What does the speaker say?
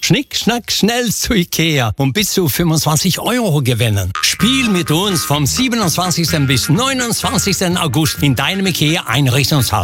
Schnick, schnack, schnell zu Ikea und bis zu 25 € gewinnen. Spiel mit uns vom 27. bis 29. August in deinem Ikea Einrichtungshaus.